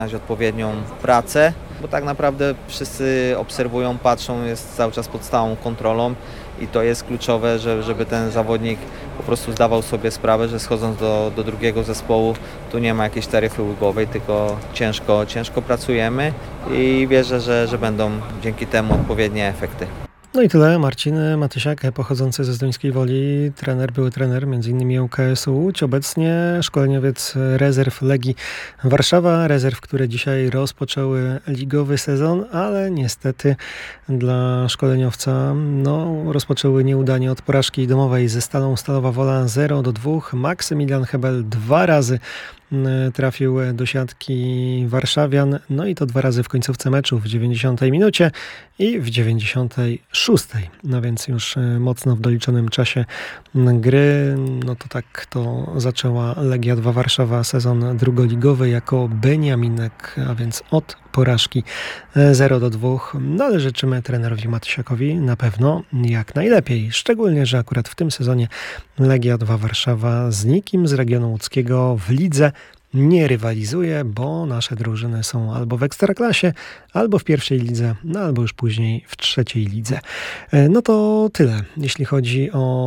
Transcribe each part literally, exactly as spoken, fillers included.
odpowiednią pracę, bo tak naprawdę wszyscy obserwują, patrzą, jest cały czas pod stałą kontrolą i to jest kluczowe, że, żeby ten zawodnik po prostu zdawał sobie sprawę, że schodząc do, do drugiego zespołu tu nie ma jakiejś taryfy ulgowej, tylko ciężko, ciężko pracujemy i wierzę, że, że będą dzięki temu odpowiednie efekty. No i tyle. Marcin Matysiak, pochodzący ze Zduńskiej Woli, trener, były trener m.in. U K S Łódź, obecnie szkoleniowiec rezerw Legii Warszawa, rezerw, które dzisiaj rozpoczęły ligowy sezon, ale niestety dla szkoleniowca no, rozpoczęły nieudanie od porażki domowej ze Stalą Stalowa Wola zero do dwóch. Maksymilian Hebel dwa razy trafił do siatki warszawian, no i to dwa razy w końcówce meczu, w dziewięćdziesiątej minucie i w dziewięćdziesiątej szóstej. No więc już mocno w doliczonym czasie gry, no to tak to zaczęła Legia dwa Warszawa sezon drugoligowy jako Beniaminek, a więc od porażki zero do dwóch. No ale życzymy trenerowi Matysiakowi na pewno jak najlepiej. Szczególnie, że akurat w tym sezonie Legia dwa Warszawa z nikim z regionu łódzkiego w lidze nie rywalizuje, bo nasze drużyny są albo w Ekstraklasie, albo w pierwszej lidze, no albo już później w trzeciej lidze. No to tyle, jeśli chodzi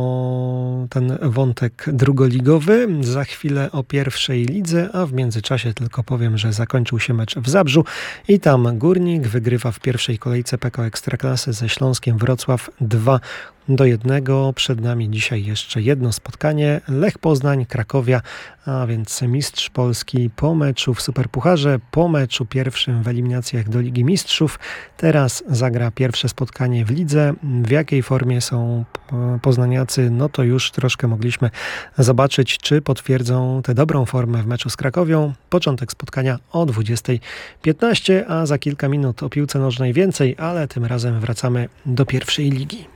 o ten wątek drugoligowy. Za chwilę o pierwszej lidze, a w międzyczasie tylko powiem, że zakończył się mecz w Zabrzu i tam Górnik wygrywa w pierwszej kolejce P K O Ekstraklasy ze Śląskiem Wrocław dwa do jednego. Przed nami dzisiaj jeszcze jedno spotkanie. Lech Poznań, Krakowia, a więc mistrz Polski po meczu w Superpucharze, po meczu pierwszym w eliminacjach do Ligi Mistrzów. Teraz zagra pierwsze spotkanie w lidze. W jakiej formie są poznaniacy, no to już troszkę mogliśmy zobaczyć, czy potwierdzą tę dobrą formę w meczu z Krakowią. Początek spotkania o dwudziestej piętnaście, a za kilka minut o piłce nożnej więcej, ale tym razem wracamy do pierwszej ligi.